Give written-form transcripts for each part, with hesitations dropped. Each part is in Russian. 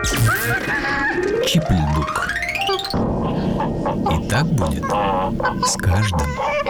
Чип-ль-дук. И так будет с каждым.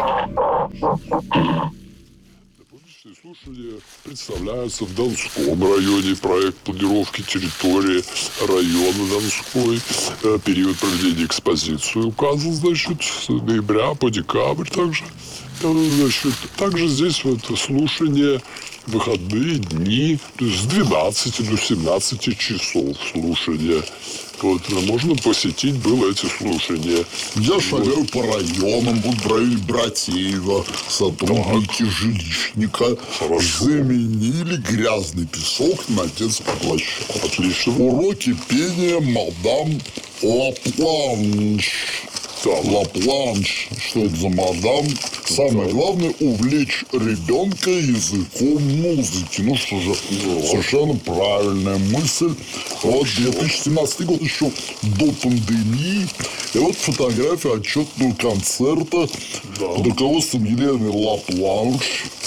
Публичные слушания представляются в Донском районе. Проект планировки территории района Донской. Период проведения экспозиции указан, значит, с ноября по декабрь также. Значит, также здесь вот слушания в выходные дни, то есть с 12 до 17 часов слушания. Вот, можно посетить было эти слушания. Я шагаю по районам, вот в районе Братеева сотрудники жилищника заменили грязный песок на детскую площадку. Отлично. Уроки пения мадам Лапланш. Лапланш. Что это за мадам? Самое главное — увлечь ребенка языком музыки. Ну что же, совершенно правильная мысль. Вот 2017 год, еще до пандемии. И вот фотография отчетного концерта под руководством Елены Лапланш.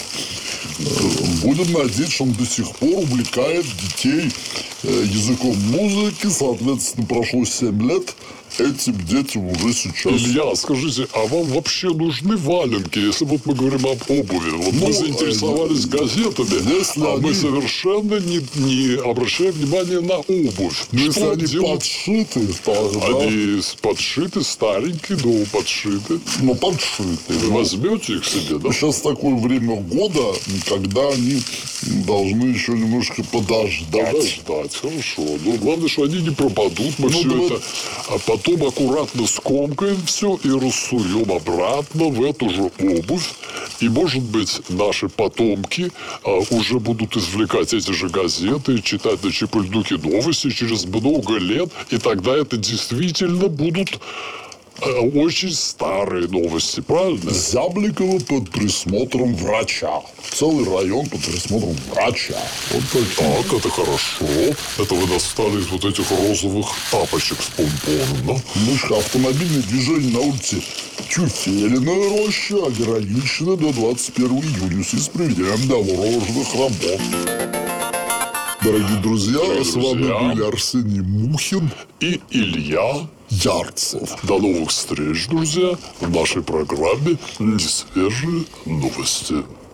Будем надеяться, что он до сих пор увлекает детей языком музыки. Соответственно, прошло 7 лет. Этим детям уже сейчас... Илья, скажите, а вам вообще нужны валенки, если вот мы говорим об обуви? Вот мы заинтересовались газетами, мы совершенно не обращаем внимания на обувь. Если они подшиты, они подшиты, старенькие, но подшиты. Но подшиты. Возьмете их себе, да? Сейчас такое время года, когда они должны еще немножко подождать. Хорошо. Ну, главное, что они не пропадут. Мы все это... А потом аккуратно скомкаем все и рассуем обратно в эту же обувь. И, может быть, наши потомки уже будут извлекать эти же газеты, читать на Чип-ль-дуке новости через много лет. И тогда это действительно будут очень старые новости, правильно? Зябликова под присмотром врача. Целый район под присмотром врача. Вот так, это хорошо. Это вы достали из вот этих розовых тапочек с помпоном, да? Ну, автомобильное движение на улице Тюфелиная роща ограничено до 21 июня в связи с проведением дорожных работ. Дорогие друзья, с вами были Арсений Мухин и Илья Ярцев. До новых встреч, друзья, в нашей программе «Несвежие новости».